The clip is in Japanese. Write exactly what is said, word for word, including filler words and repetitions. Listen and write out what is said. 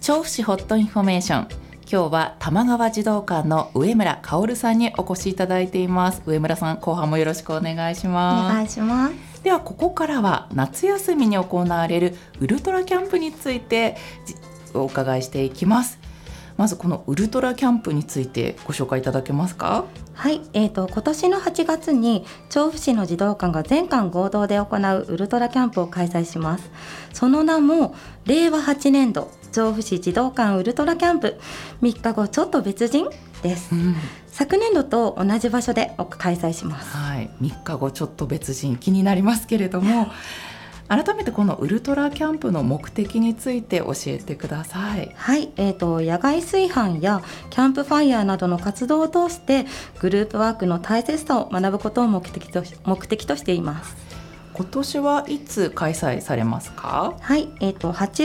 調布市ホットインフォメーション、今日は玉川児童館の上村薫さんにお越しいただいています。上村さん、後半もよろしくお願いします。 お願いします。 ではここからは夏休みに行われるウルトラキャンプについてお伺いしていきます。まずこのウルトラキャンプについてご紹介いただけますか？ はい、えーと、今年のはちがつに調布市の児童館が全館合同で行うウルトラキャンプを開催します。その名もれいわはちねんど調布市児童館ウルトラキャンプみっかごちょっと別人です、うん、昨年度と同じ場所で開催します。 はい、みっかごちょっと別人気になりますけれども、改めてこのウルトラキャンプの目的について教えてください。 はい、えーと、野外炊飯やキャンプファイヤーなどの活動を通してグループワークの大切さを学ぶことを目的とし、目的としています。 今年はいつ開催されますか？ はい、えーと、はち